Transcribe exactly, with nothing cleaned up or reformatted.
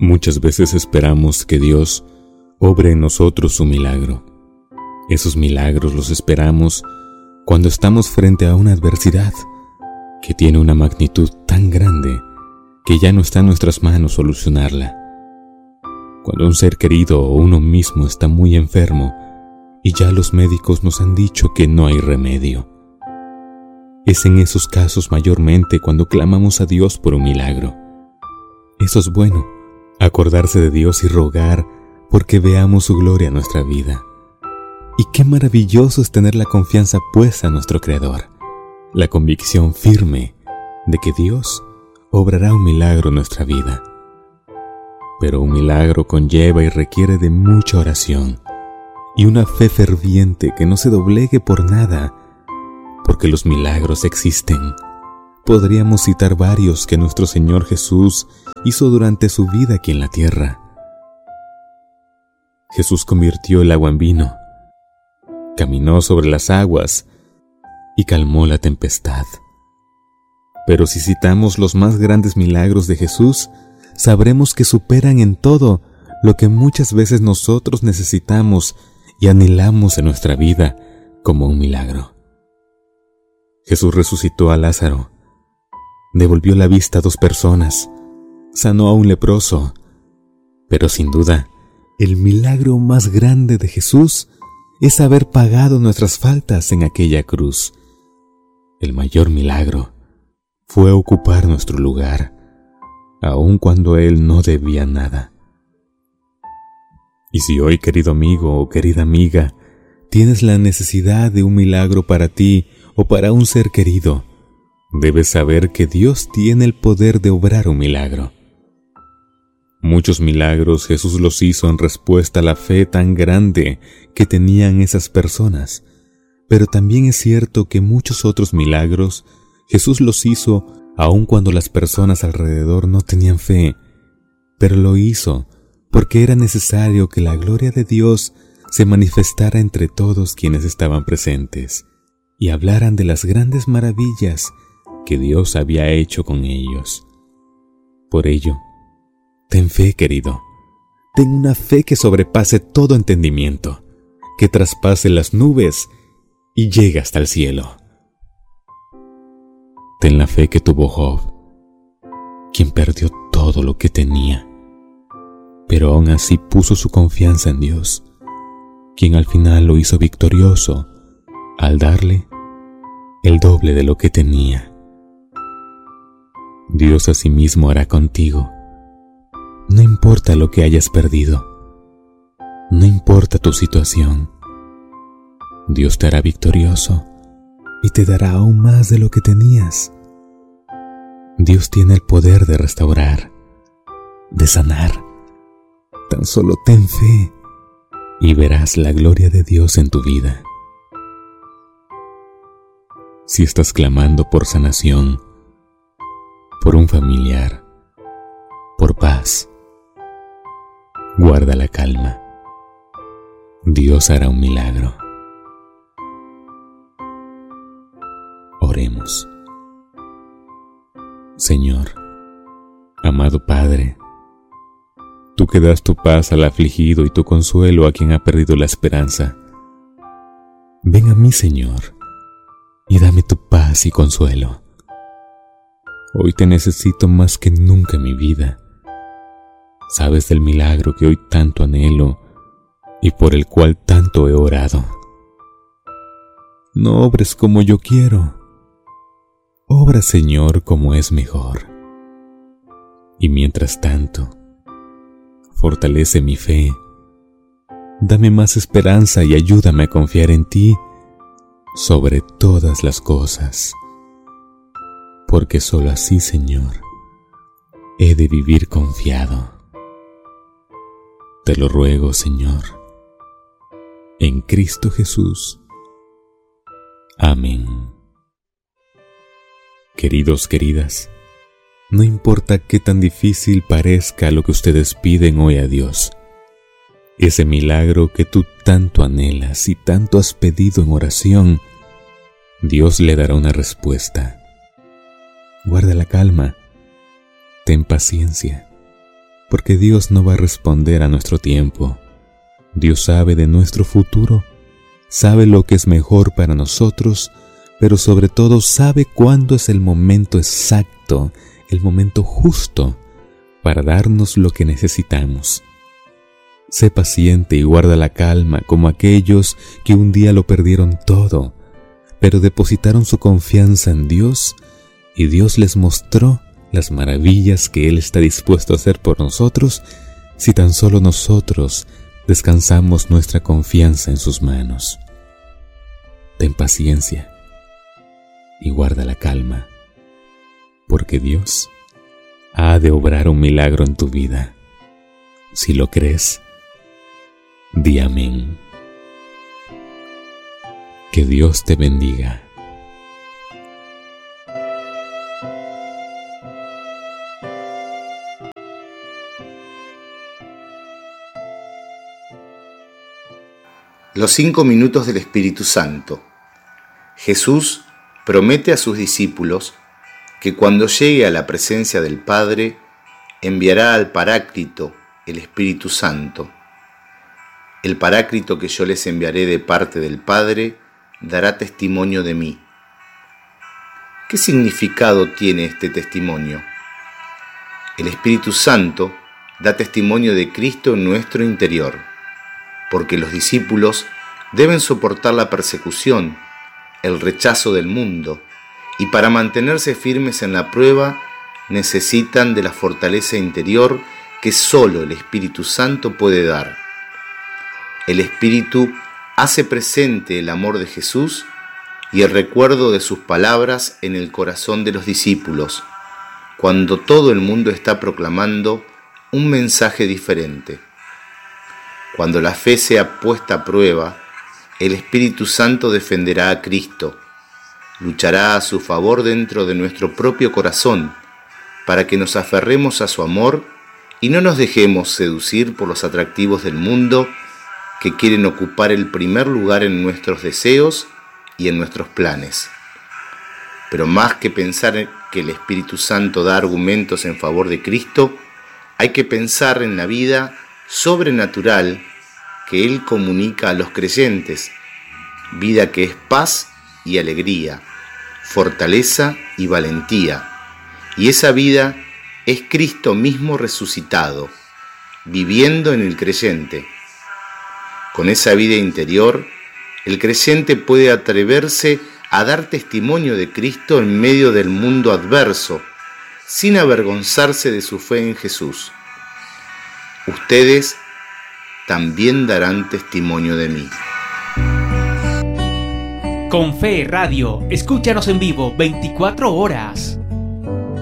Muchas veces esperamos que Dios obre en nosotros su milagro. Esos milagros los esperamos cuando estamos frente a una adversidad que tiene una magnitud tan grande que ya no está en nuestras manos solucionarla. Cuando un ser querido o uno mismo está muy enfermo y ya los médicos nos han dicho que no hay remedio. Es en esos casos mayormente cuando clamamos a Dios por un milagro. Eso es bueno, acordarse de Dios y rogar porque veamos su gloria en nuestra vida. Y qué maravilloso es tener la confianza puesta en nuestro Creador, la convicción firme de que Dios obrará un milagro en nuestra vida. Pero un milagro conlleva y requiere de mucha oración y una fe ferviente que no se doblegue por nada, porque los milagros existen. Podríamos citar varios que nuestro Señor Jesús hizo durante su vida aquí en la tierra. Jesús convirtió el agua en vino, caminó sobre las aguas y calmó la tempestad. Pero si citamos los más grandes milagros de Jesús, sabremos que superan en todo lo que muchas veces nosotros necesitamos y anhelamos en nuestra vida como un milagro. Jesús resucitó a Lázaro, devolvió la vista a dos personas, sanó a un leproso, pero sin duda, el milagro más grande de Jesús es haber pagado nuestras faltas en aquella cruz. El mayor milagro fue ocupar nuestro lugar, aun cuando Él no debía nada. Y si hoy, querido amigo o querida amiga, tienes la necesidad de un milagro para ti o para un ser querido, debes saber que Dios tiene el poder de obrar un milagro. Muchos milagros Jesús los hizo en respuesta a la fe tan grande que tenían esas personas, pero también es cierto que muchos otros milagros Jesús los hizo aun cuando las personas alrededor no tenían fe, pero lo hizo porque era necesario que la gloria de Dios se manifestara entre todos quienes estaban presentes y hablaran de las grandes maravillas que Dios había hecho con ellos. Por ello, ten fe, querido. Ten una fe que sobrepase todo entendimiento, que traspase las nubes y llegue hasta el cielo. Ten la fe que tuvo Job, quien perdió todo lo que tenía, pero aún así puso su confianza en Dios, quien al final lo hizo victorioso al darle el doble de lo que tenía. Dios asimismo hará contigo. No importa lo que hayas perdido, no importa tu situación, Dios te hará victorioso y te dará aún más de lo que tenías. Dios tiene el poder de restaurar, de sanar. Tan solo ten fe y verás la gloria de Dios en tu vida. Si estás clamando por sanación, por un familiar, por paz, guarda la calma. Dios hará un milagro. Oremos. Señor, amado Padre, tú que das tu paz al afligido y tu consuelo a quien ha perdido la esperanza, ven a mí, Señor, y dame tu paz y consuelo. Hoy te necesito más que nunca en mi vida. Sabes del milagro que hoy tanto anhelo y por el cual tanto he orado. No obres como yo quiero. Obra, Señor, como es mejor. Y mientras tanto, fortalece mi fe. Dame más esperanza y ayúdame a confiar en ti sobre todas las cosas. Porque solo así, Señor, he de vivir confiado. Te lo ruego, Señor, en Cristo Jesús. Amén. Queridos, queridas, no importa qué tan difícil parezca lo que ustedes piden hoy a Dios, ese milagro que tú tanto anhelas y tanto has pedido en oración, Dios le dará una respuesta. Guarda la calma, ten paciencia, porque Dios no va a responder a nuestro tiempo. Dios sabe de nuestro futuro, sabe lo que es mejor para nosotros, pero sobre todo sabe cuándo es el momento exacto, el momento justo para darnos lo que necesitamos. Sé paciente y guarda la calma como aquellos que un día lo perdieron todo, pero depositaron su confianza en Dios y Dios les mostró las maravillas que Él está dispuesto a hacer por nosotros si tan solo nosotros descansamos nuestra confianza en sus manos. Ten paciencia y guarda la calma, porque Dios ha de obrar un milagro en tu vida. Si lo crees, di amén. Que Dios te bendiga. Los cinco minutos del Espíritu Santo. Jesús promete a sus discípulos que cuando llegue a la presencia del Padre, enviará al Paráclito, el Espíritu Santo. El Paráclito que yo les enviaré de parte del Padre dará testimonio de mí. ¿Qué significado tiene este testimonio? El Espíritu Santo da testimonio de Cristo en nuestro interior, porque los discípulos deben soportar la persecución, el rechazo del mundo, y para mantenerse firmes en la prueba necesitan de la fortaleza interior que solo el Espíritu Santo puede dar. El Espíritu hace presente el amor de Jesús y el recuerdo de sus palabras en el corazón de los discípulos, cuando todo el mundo está proclamando un mensaje diferente. Cuando la fe sea puesta a prueba, el Espíritu Santo defenderá a Cristo, luchará a su favor dentro de nuestro propio corazón, para que nos aferremos a su amor y no nos dejemos seducir por los atractivos del mundo que quieren ocupar el primer lugar en nuestros deseos y en nuestros planes. Pero más que pensar que el Espíritu Santo da argumentos en favor de Cristo, hay que pensar en la vida sobrenatural que Él comunica a los creyentes, vida que es paz y alegría, fortaleza y valentía, y esa vida es Cristo mismo resucitado, viviendo en el creyente. Con esa vida interior, el creyente puede atreverse a dar testimonio de Cristo en medio del mundo adverso, sin avergonzarse de su fe en Jesús. Ustedes también darán testimonio de mí. Con Fe Radio, escúchanos en vivo veinticuatro horas.